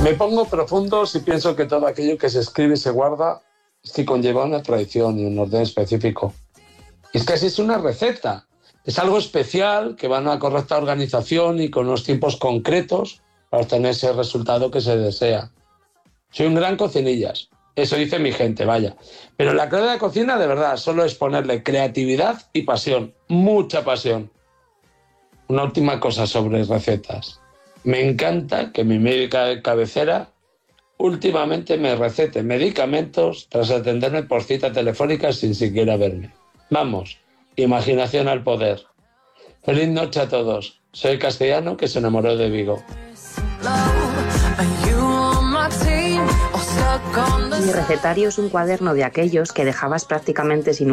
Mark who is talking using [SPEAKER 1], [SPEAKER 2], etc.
[SPEAKER 1] Me pongo profundo si pienso que todo aquello que se escribe y se guarda sí conlleva una tradición y un orden específico. Y es que así es una receta. Es algo especial que va a una correcta organización y con unos tiempos concretos para obtener ese resultado que se desea. Soy un gran cocinillas. Eso dice mi gente, vaya. Pero la clave de la cocina, de verdad, solo es ponerle creatividad y pasión. Mucha pasión. Una última cosa sobre recetas. Me encanta que mi médica de cabecera últimamente me recete medicamentos tras atenderme por cita telefónica sin siquiera verme. Vamos, imaginación al poder. Feliz noche a todos. Soy el castellano que se enamoró de Vigo.
[SPEAKER 2] Mi recetario es un cuaderno de aquellos que dejabas prácticamente sin